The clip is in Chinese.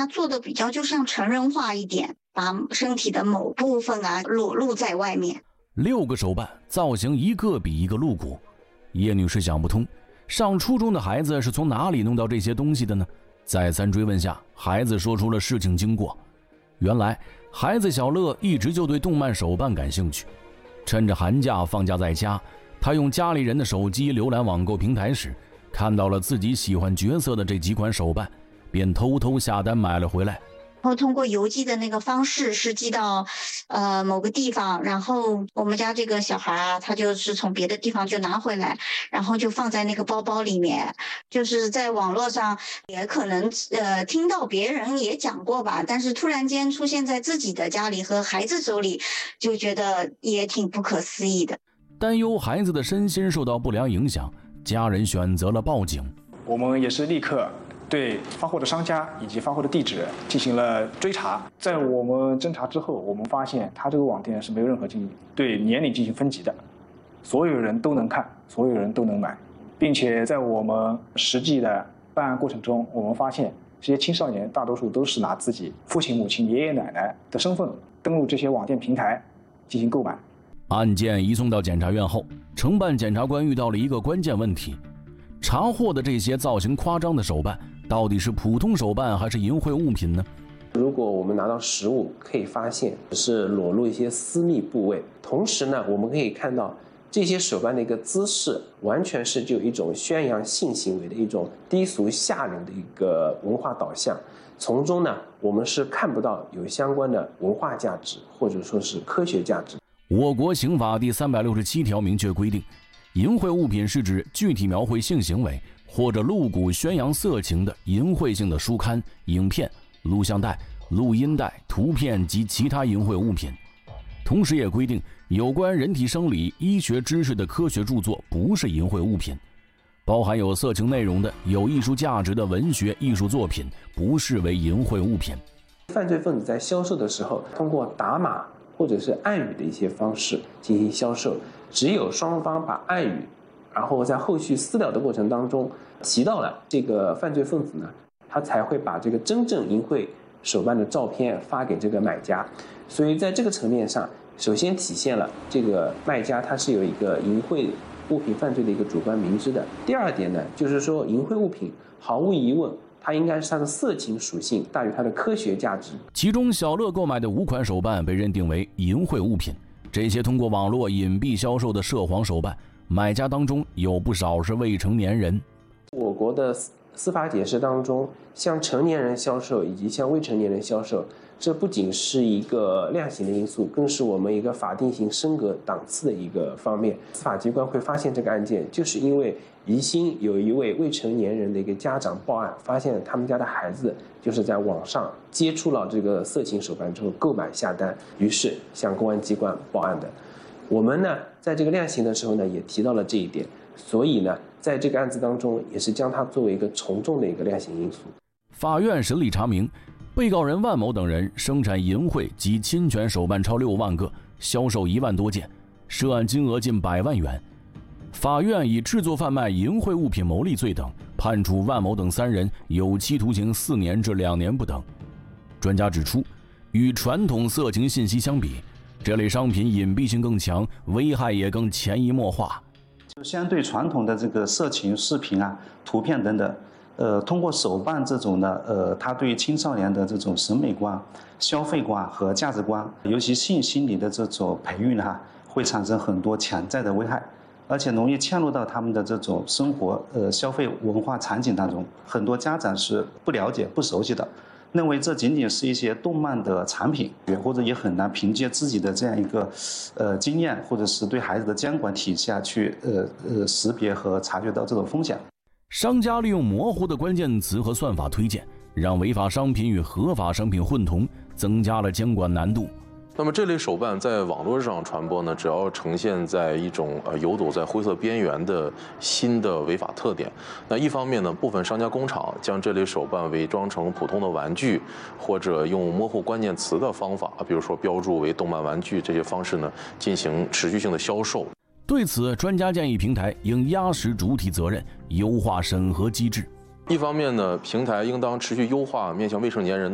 它做的比较就像成人化一点，把身体的某部分啊裸露在外面。 6个手办造型一个比一个露骨，叶女士想不通，上初中的孩子是从哪里弄到这些东西的呢？再三追问下，孩子说出了事情经过。原来孩子小乐一直就对动漫手办感兴趣，趁着寒假放假在家，他用家里人的手机浏览网购平台时，看到了自己喜欢角色的这几款手办，便偷偷下单买了回来。 然后通过邮寄的那个方式是寄到某个地方，然后我们家这个小孩啊，他就是从别的地方就拿回来，然后就放在那个包包里面。就是在网络上也可能听到别人也讲过吧，但是突然间出现在自己的家里和孩子手里，就觉得也挺不可思议的。 担忧孩子的身心受到不良影响，家人选择了报警。 我们也是立刻对发货的商家以及发货的地址进行了追查。在我们侦查之后，我们发现他这个网店是没有任何对年龄进行分级的，所有人都能看，所有人都能买，并且在我们实际的办案过程中，我们发现这些青少年大多数都是拿自己父亲、母亲、爷爷奶奶的身份登录这些网店平台进行购买。 案件移送到检察院后，承办检察官遇到了一个关键问题：查获的这些造型夸张的手办到底是普通手办还是淫秽物品呢？ 如果我们拿到实物，可以发现是裸露一些私密部位，同时呢，我们可以看到这些手办的一个姿势，完全是就一种宣扬性行为的一种低俗下流的一个文化导向。从中呢，我们是看不到有相关的文化价值或者说是科学价值。 我国刑法第367条明确规定，淫秽物品是指具体描绘性行为或者露骨宣扬色情的淫秽性的书刊、影片、录像带、录音带、图片及其他淫秽物品。同时也规定，有关人体生理、医学知识的科学著作不是淫秽物品，包含有色情内容的、有艺术价值的文学艺术作品不视为淫秽物品。 犯罪分子在销售的时候，通过打码或者是暗语的一些方式进行销售，只有双方把暗语，然后在后续私了的过程当中提到了这个犯罪分子呢，他才会把这个真正淫秽手办的照片发给这个买家。所以在这个层面上，首先体现了这个卖家他是有一个淫秽物品犯罪的一个主观明知的。第二点呢，就是说淫秽物品毫无疑问它应该是它的色情属性大于它的科学价值。 其中小乐购买的5款手办被认定为淫秽物品，这些通过网络隐蔽销售的涉黄手办，买家当中有不少是未成年人。 我国的司法解释当中，向成年人销售以及向未成年人销售，这不仅是一个量刑的因素，更是我们一个法定刑升格档次的一个方面。司法机关会发现这个案件，就是因为宜兴有一位未成年人的一个家长报案，发现他们家的孩子就是在网上接触了这个色情手办之后购买下单，于是向公安机关报案的。我们呢，在这个量刑的时候呢，也提到了这一点，所以呢，在这个案子当中，也是将它作为一个从重的一个量刑因素。 法院审理查明，被告人万某等人生产淫秽及侵权手办超6万个，销售1万多件，涉案金额近100万元。法院以制作贩卖淫秽物品牟利罪等，判处万某等3人有期徒刑4年至2年不等。专家指出，与传统色情信息相比，这类商品隐蔽性更强，危害也更潜移默化。 相对传统的这个色情视频啊、图片等等，通过手办这种呢，它对青少年的这种审美观、消费观和价值观，尤其性心理的这种培育呢，会产生很多潜在的危害，而且容易嵌入到他们的这种生活、消费文化场景当中。很多家长是不了解、不熟悉的，认为这仅仅是一些动漫的产品，或者也很难凭借自己的这样一个经验，或者是对孩子的监管体系去识别和察觉到这种风险。 商家利用模糊的关键词和算法推荐，让违法商品与合法商品混同，增加了监管难度。 那么这类手办在网络上传播呢，只要呈现在一种游走在灰色边缘的新的违法特点。那一方面呢，部分商家工厂将这类手办伪装成普通的玩具，或者用模糊关键词的方法，比如说标注为动漫玩具这些方式呢，进行持续性的销售。 对此，专家建议平台应压实主体责任，优化审核机制。 一方面呢，平台应当持续优化面向未成年人